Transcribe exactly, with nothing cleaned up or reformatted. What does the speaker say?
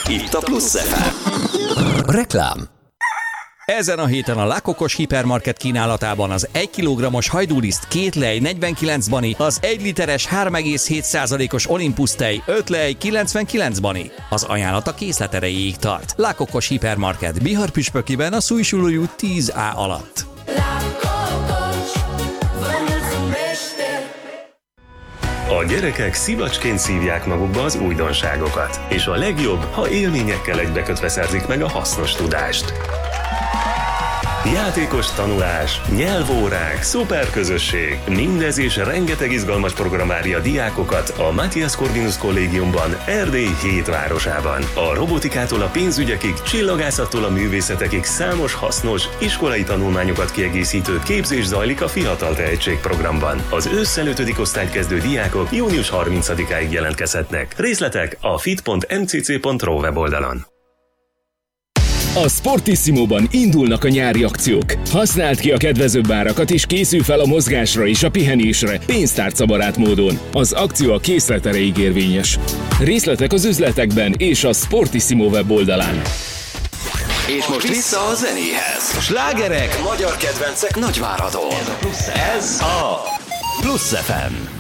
itt a Plusz ef em. Reklám. Ezen a héten a Lákokos Hipermarket kínálatában az egy kilogrammos hajdúliszt két lej negyvenkilenc bani, az egy literes három egész hét százalékos Olympus tej öt lej kilencvenkilenc bani. Az ajánlat a készlet erejéig tart. Lákokos Hipermarket Bihar püspökiben a Szújsulói út tíz á alatt. A gyerekek szivacsként szívják magukba az újdonságokat, és a legjobb, ha élményekkel egybekötve szerzik meg a hasznos tudást. Játékos tanulás, nyelvórák, szuperközösség, mindez és rengeteg izgalmas program várja a diákokat a Matthias Corvinus Kollégiumban, Erdély hét városában. A robotikától a pénzügyekig, csillagászattól a művészetekig számos hasznos, iskolai tanulmányokat kiegészítő képzés zajlik a Fiatal Tehetség programban. Az ősszel ötödik osztályt kezdő diákok június harmincadikáig jelentkezhetnek. Részletek a fit pont em cé cé pont ro weboldalon. A Sportissimo-ban indulnak a nyári akciók. Használd ki a kedvezőbb árakat és készülj fel a mozgásra és a pihenésre pénztárcabarát módon. Az akció a készlet erejéig érvényes. Részletek az üzletekben és a Sportissimo weboldalán. És most vissza a zenéhez. Slágerek, magyar kedvencek Nagyváradon. Ez a Plusz ef em.